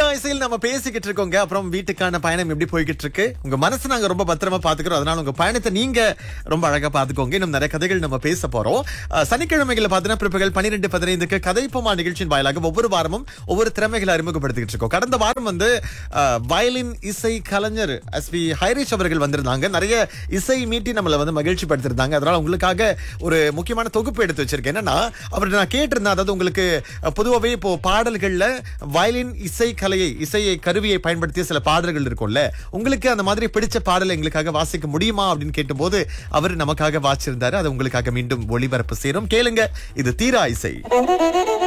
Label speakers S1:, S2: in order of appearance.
S1: இசையில் நம்ம பேசிக்கிட்டு இருக்கோங்க. அப்புறம் வீட்டுக்கான பயணம் எப்படி போய்கிட்டு இருக்கு, உங்க மனசு நாங்க ரொம்ப பத்திரமா பாத்துக்கிறோம். அதனால உங்க பயணத்தை நீங்க ரொம்ப அழகா பாத்துக்கோங்க. இன்னும் நிறைய கதைகள் நம்ம பேச போறோம். சனிக்கிழமைகளை பாத்தீங்கன்னா பிற்பகல் 12:15 கதைப்போமா நிகழ்ச்சியின் வாயிலாக ஒவ்வொரு வாரமும் ஒவ்வொரு திறமைகளை அறிமுகப்படுத்திக்கிட்டு இருக்கோம். கடந்த வாரம் வயலின் இசை கலைஞர் எஸ்பி ஹைரேஷ் அவர்கள் வந்திருந்தாங்க. நிறைய இசை மீட்டி நம்மள மகிழ்ச்சி படுத்திருந்தாங்க. அதனால உங்களுக்காக ஒரு முக்கியமான தொகுப்பு எடுத்து வச்சிருக்கேன். என்னன்னா அவர் நான் கேட்டிருந்தேன், அதாவது உங்களுக்கு பொதுவாகவே இப்போ பாடல்கள்ல வயலின் இசையை கருவியை பயன்படுத்திய சில பாடல்கள் இருக்கும்ல, உங்களுக்கு அந்த மாதிரி பிடிச்ச பாடலை எங்களுக்காக வாசிக்க முடியுமா அப்படின்னு கேட்டபோது அவர் நமக்காக வாசிச்சிருந்தாரு. அது உங்களுக்காக மீண்டும் ஒளிபரப்பு செய்யறோம். கேளுங்க, இது தீரா இசை.